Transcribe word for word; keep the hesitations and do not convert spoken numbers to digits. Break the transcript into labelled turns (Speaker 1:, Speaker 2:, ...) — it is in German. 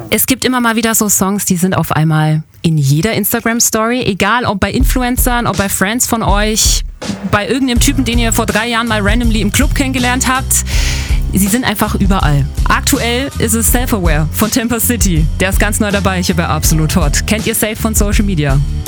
Speaker 1: Es gibt immer mal wieder so Songs, die sind auf einmal in jeder Instagram-Story, egal ob bei Influencern, ob bei Friends von euch, bei irgendeinem Typen, den ihr vor drei Jahren mal randomly im Club kennengelernt habt. Sie sind einfach überall. Aktuell ist es Self-Aware von Temper City. Der ist ganz neu dabei, hier bei Absolut Hot. Kennt ihr Safe von Social Media?